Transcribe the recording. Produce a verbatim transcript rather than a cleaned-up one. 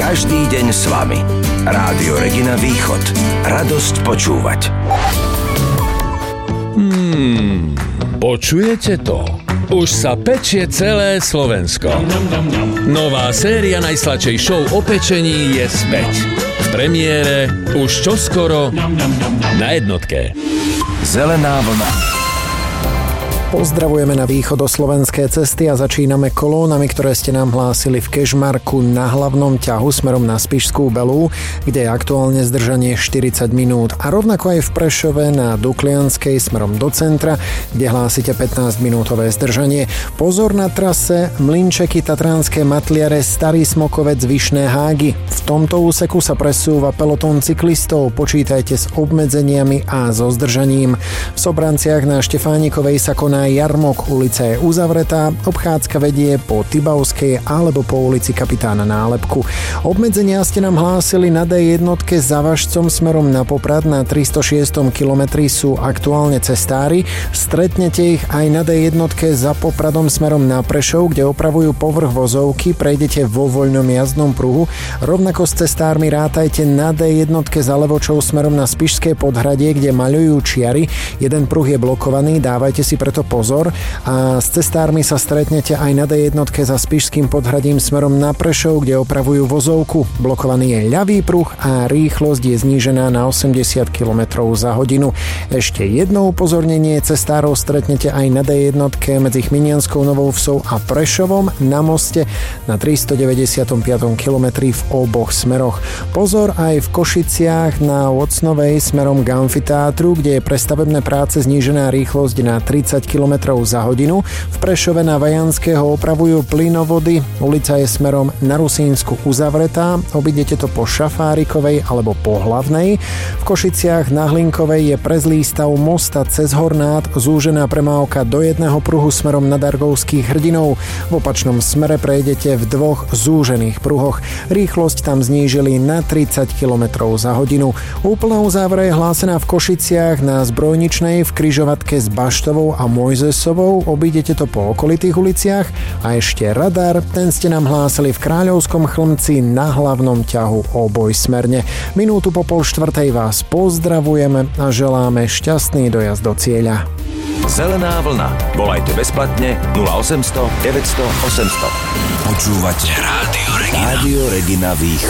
Každý deň s vami. Rádio Regina Východ. Radosť počúvať. Hmm, počujete to? Už sa pečie celé Slovensko. Nová séria najsladšej show o pečení je späť. V premiére už čoskoro na jednotke. Zelená vlna. Pozdravujeme na východoslovenské cesty a začíname kolónami, ktoré ste nám hlásili v Kežmarku na hlavnom ťahu smerom na Spišskú Belú, kde je aktuálne zdržanie štyridsať minút. A rovnako aj v Prešove na Duklianskej smerom do centra, kde hlásite pätnásťminútové zdržanie. Pozor na trase Mlynčeky, Tatranské Matliare, Starý Smokovec, Vyšné Hágy. V tomto úseku sa presúva pelotón cyklistov, počítajte s obmedzeniami a so zdržaním. V Sobranciach na Štefánikovej sa koná jarmok, ulica je uzavretá, obchádzka vedie po Tybavskej alebo po ulici Kapitána Nálepku. Obmedzenia ste nám hlásili na dé jedna za Važcom smerom na Poprad na tristošesť kilometrov sú aktuálne cestári. Stretnete ich aj na dé jedna za Popradom smerom na Prešov, kde opravujú povrch vozovky, prejdete vo voľnom jazdnom pruhu. Rovnako s cestármi rátajte na dé jedna za Levočou smerom na Spišské Podhradie, kde maľujú čiary. Jeden pruh je blokovaný, dávajte si preto pozor a s cestármi sa stretnete aj na dé jedna za Spišským Podhradím smerom na Prešov, kde opravujú vozovku. Blokovaný je ľavý pruh a rýchlosť je znížená na osemdesiat kilometrov za hodinu. Ešte jedno upozornenie, cestárov stretnete aj na dé jedna medzi Chminianskou Novou Vsou a Prešovom na moste na tristodeväťdesiatpäť kilometrov v oboch smeroch. Pozor aj v Košiciach na Ocnovej smerom k amfiteátru, kde je pre stavebné práce znížená rýchlosť na tridsať kilometrov za hodinu. V Prešove na Vajanského opravujú plynovody. Ulica je smerom na Rusínsku uzavretá. Obidete to po Šafárikovej alebo po Hlavnej. V Košiciach na Hlinkovej je pre zlý stav mosta cez Hornát zúžená premávka do jedného pruhu smerom na Dargovských Hrdinov. V opačnom smere prejdete v dvoch zúžených pruhoch. Rýchlosť tam znížili na tridsať kilometrov za hodinu. Úplná uzávra je hlásená v Košiciach na Zbrojničnej, v križovatke s Baštovou a Mojzesovou, obídete to po okolitých uliciach a ešte radar, ten ste nám hlásili v Kráľovskom Chlmci na hlavnom ťahu obojsmerne. Minútu po pol štvrtej vás pozdravujeme a želáme šťastný dojazd do cieľa. Zelená vlna. Volajte bezplatne nula osemsto deväťsto osemsto. Počúvate Rádio Regina. Rádio Regina Východ.